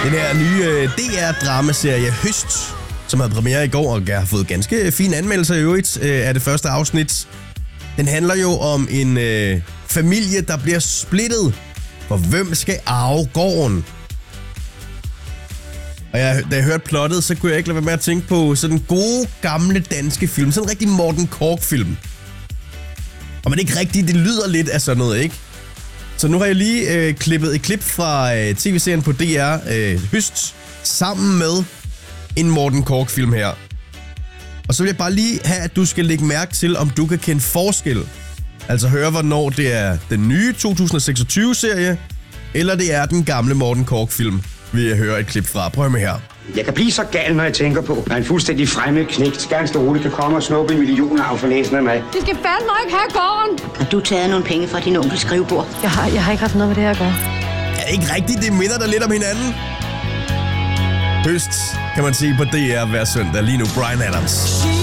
Den her nye DR-dramaserie Høst, som havde premiere i går, og har fået ganske fine anmeldelser i øvrigt af det første afsnit. Den handler jo om en familie, der bliver splittet. For hvem skal arve gården? Og da jeg hørte plottet, så kunne jeg ikke lade være med at tænke på sådan en gode, gamle danske film. Sådan en rigtig Morten Korch-film. Og man ikke rigtigt, det lyder lidt af sådan noget, ikke? Så nu har jeg lige klippet et klip fra tv-serien på DR Høst, sammen med en Morten Korch-film her. Og så vil jeg bare lige have, at du skal lægge mærke til, om du kan kende forskel. Altså høre, hvornår det er den nye 2026-serie, eller det er den gamle Morten Korch-film, vil jeg høre et klip fra. Prøv med her. Jeg kan blive så gal, når jeg tænker på, at en fuldstændig fremmed knægt ganske roligt kan komme og snuppe millioner af forlæsen af mig. Vi skal fandme ikke have gården. Har du taget nogle penge fra din onkels skrivebord? Jeg har ikke haft noget med det her at gøre. Er det ikke rigtigt? Det minder der lidt om hinanden. Høst kan man se på DR hver søndag. Lige nu Bryan Adams.